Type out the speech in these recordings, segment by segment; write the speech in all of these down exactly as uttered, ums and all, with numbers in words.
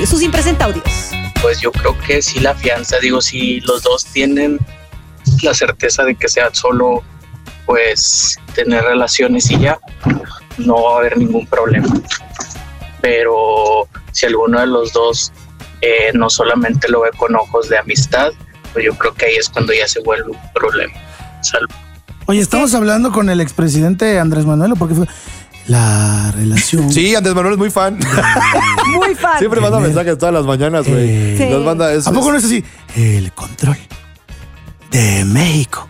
sus impresentaudios. Pues yo creo que sí la fianza, digo, si los dos tienen la certeza de que sea solo, pues, tener relaciones y ya, no va a haber ningún problema. Pero si alguno de los dos eh, no solamente lo ve con ojos de amistad, pues yo creo que ahí es cuando ya se vuelve un problema. Salud. Oye, estamos hablando con el expresidente Andrés Manuel, porque fue la relación. Sí, Andrés Manuel es muy fan. Muy fan. Siempre manda mensajes todas las mañanas, güey. Eh, Sí. Nos manda eso. ¿A poco no es así? El control de México.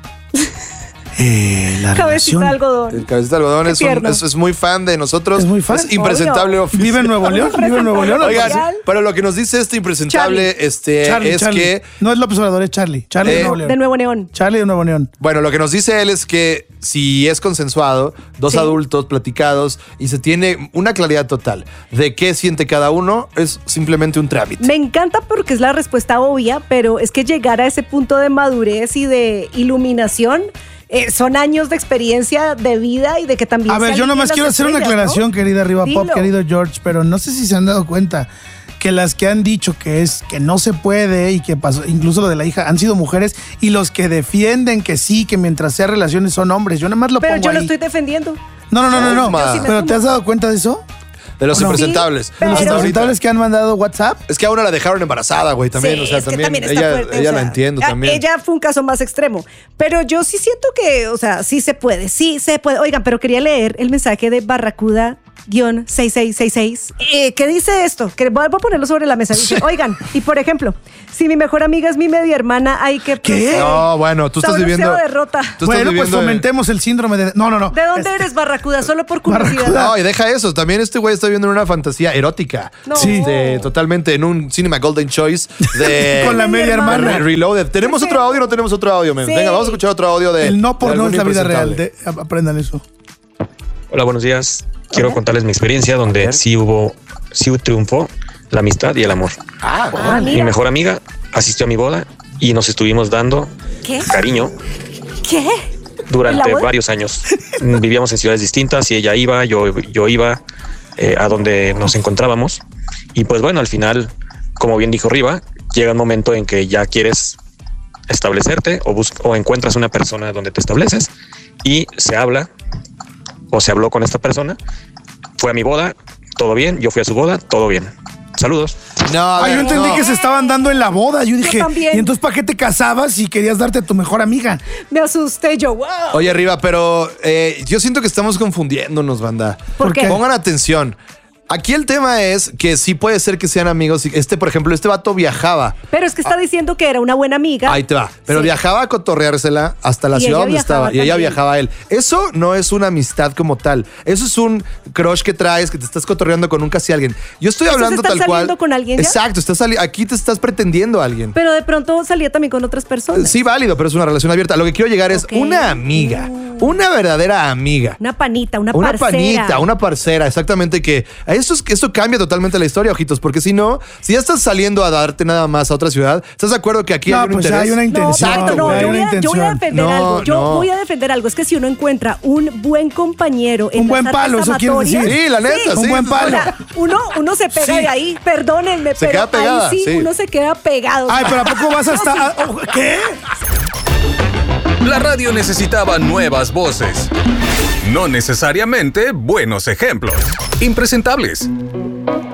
Eh, la Cabecita relación. de algodón. El cabecita de algodón Qué es, un- tierno. es, es muy fan de nosotros. Es muy fan. Es impresentable. Obvio. oficial. ¿Vive en Nuevo León? ¿Vive en Nuevo León? Oigan, Oficial. pero lo que nos dice este impresentable este, Charlie, es Charlie. que, No es López Obrador, es Charlie. Charlie Eh, de Nuevo León. De Nuevo León. Charlie de Nuevo León. bueno, lo que nos dice él es que si es consensuado, dos Sí. adultos platicados y se tiene una claridad total de qué siente cada uno, es simplemente un trámite. Me encanta porque es la respuesta obvia, pero es que llegar a ese punto de madurez y de iluminación eh, son años de experiencia de vida y de que también A ver, se yo alinean nomás las quiero hacer una estrellas, aclaración, ¿no? querida Arriba Pop, Dilo. querido George, pero no sé si se han dado cuenta que las que han dicho que es que no se puede y que pasó, incluso lo de la hija, han sido mujeres, y los que defienden que sí, que mientras sea relaciones son hombres. Yo nada más lo Pero pongo yo lo ahí. estoy defendiendo. No, no, no, no, no. Yo sí me Pero sumo. ¿te has dado cuenta de eso? De los No. impresentables. Sí, De los Pero- impresentables que han mandado WhatsApp. Es que a una la dejaron embarazada, güey, también. Sí, o sea, es que también, también está ella, fuerte, ella o la sea, entiendo a- también. Ella fue un caso más extremo. Pero yo sí siento que, o sea, sí se puede, sí se puede. Oigan, pero quería leer el mensaje de Barracuda seis seis seis seis. Eh, ¿Qué dice esto? Que voy a ponerlo sobre la mesa. Dice, oigan, y por ejemplo, si mi mejor amiga es mi media hermana, hay que... ¿Qué? No, bueno, tú estás Sabroseo viviendo. derrota. Tú estás Bueno, pues viviendo en- fomentemos el síndrome de... No, no, no. ¿De dónde eres, Barracuda? Solo por curiosidad. Barracuda. No, y deja eso. También este güey está viviendo en una fantasía erótica. No. Sí. Este, totalmente en un Cinema Golden Choice de. Con la media hermana. Reloaded. ¿Tenemos otro audio o no tenemos otro audio, men? Sí. Venga, vamos a escuchar otro audio de. El no de por no algún es la vida real. impresentable. De- aprendan eso. Hola, buenos días. Quiero contarles mi experiencia donde ver. sí hubo, sí triunfó la amistad y el amor. Ah, Ah, Mi mira. mejor amiga asistió a mi boda y nos estuvimos dando ¿Qué? cariño ¿Qué? ¿En la durante boda? varios años. Mm, Vivíamos en ciudades distintas y ella iba, yo, yo iba eh, a donde nos encontrábamos. Y pues bueno, al final, como bien dijo Riva, llega un momento en que ya quieres establecerte o, bus- o encuentras una persona donde te estableces y se habla o se habló con esta persona. Fue a mi boda, todo bien. Yo fui a su boda, todo bien. Saludos. no, a Ah, yo ver, entendí no. que se estaban dando en la boda. Yo dije, también. ¿y entonces para qué te casabas si querías darte a tu mejor amiga? Me asusté yo. ¡Wow! Oye, arriba, pero eh, yo siento que estamos confundiéndonos, banda. ¿Por qué? Pongan atención. Aquí el tema es que sí puede ser que sean amigos. Este, por ejemplo, este vato viajaba. Pero es que está diciendo que era una buena amiga. Ahí te va. Pero Sí. viajaba a cotorreársela hasta la Y ciudad ella donde viajaba estaba. Y ella también. viajaba a él. Eso no es una amistad como tal. Eso es un crush que traes, que te estás cotorreando con un casi alguien. Yo estoy ¿Estás hablando tal cual. saliendo con alguien ya? Exacto. Estás sali- aquí te estás pretendiendo a alguien. Pero de pronto salía también con otras personas. Sí, válido, pero es una relación abierta. Lo que quiero llegar es Ok. una amiga. Una verdadera amiga. Una panita, una, Una parcera. panita, una parcera, exactamente, que eso, es, eso cambia totalmente la historia, ojitos, porque si no, si ya estás saliendo a darte nada más a otra ciudad, ¿estás de acuerdo que aquí No, hay un pues interés? hay una No, intención. Exacto, no, güey. hay yo voy, una a, yo voy a intención. defender No, algo. Yo no. voy a defender algo. Es que si uno encuentra un buen compañero en Un buen las artes palo, eso quieres amatorias- decir. Sí, la neta, Un sí. buen palo. Ahora, uno, uno se pega Sí. de ahí, perdónenme, Se pero queda pegada, ahí sí, sí. uno se queda pegado. Ay, pero ¿a poco vas a estar...? ah, oh, ¿Qué? La radio necesitaba nuevas voces. No necesariamente buenos ejemplos. Impresentables.